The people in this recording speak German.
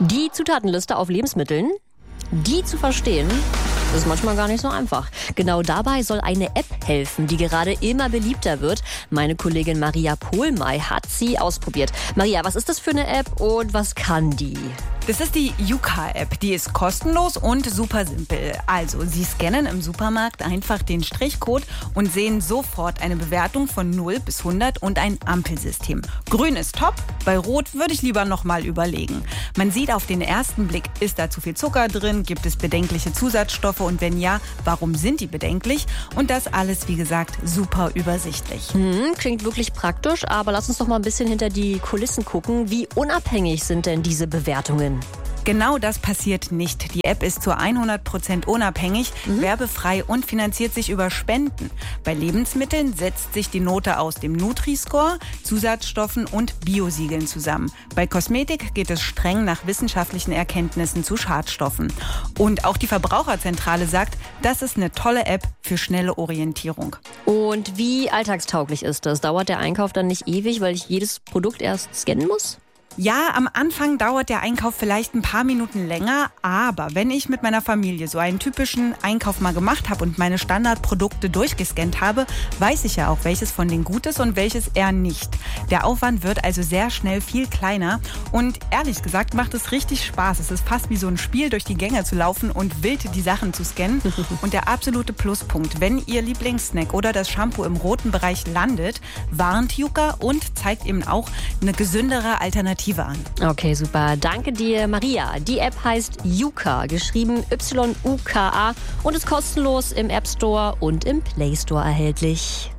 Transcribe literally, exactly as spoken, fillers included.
Die Zutatenliste auf Lebensmitteln, die zu verstehen, ist manchmal gar nicht so einfach. Genau dabei soll eine App helfen, die gerade immer beliebter wird. Meine Kollegin Maria Pohlmey hat sie ausprobiert. Maria, was ist das für eine App und was kann die? Das ist die Yuka-App. Die ist kostenlos und super simpel. Also, Sie scannen im Supermarkt einfach den Strichcode und sehen sofort eine Bewertung von null bis hundert und ein Ampelsystem. Grün ist top, bei Rot würde ich lieber noch mal überlegen. Man sieht auf den ersten Blick, ist da zu viel Zucker drin, gibt es bedenkliche Zusatzstoffe und wenn ja, warum sind die bedenklich? Und das alles, wie gesagt, super übersichtlich. Hm, klingt wirklich praktisch, aber lass uns doch mal ein bisschen hinter die Kulissen gucken. Wie unabhängig sind denn diese Bewertungen? Genau das passiert nicht. Die App ist zu hundert Prozent unabhängig, mhm. werbefrei und finanziert sich über Spenden. Bei Lebensmitteln setzt sich die Note aus dem Nutri-Score, Zusatzstoffen und Biosiegeln zusammen. Bei Kosmetik geht es streng nach wissenschaftlichen Erkenntnissen zu Schadstoffen. Und auch die Verbraucherzentrale sagt, das ist eine tolle App für schnelle Orientierung. Und wie alltagstauglich ist das? Dauert der Einkauf dann nicht ewig, weil ich jedes Produkt erst scannen muss? Ja, am Anfang dauert der Einkauf vielleicht ein paar Minuten länger, aber wenn ich mit meiner Familie so einen typischen Einkauf mal gemacht habe und meine Standardprodukte durchgescannt habe, weiß ich ja auch, welches von denen gut ist und welches eher nicht. Der Aufwand wird also sehr schnell viel kleiner und ehrlich gesagt macht es richtig Spaß. Es ist fast wie so ein Spiel, durch die Gänge zu laufen und wild die Sachen zu scannen. Und der absolute Pluspunkt, wenn Ihr Lieblingssnack oder das Shampoo im roten Bereich landet, warnt Yuka und zeigt eben auch eine gesündere Alternative an. Okay, super. Danke dir, Maria. Die App heißt Yuka, geschrieben Y U K A und ist kostenlos im App Store und im Play Store erhältlich.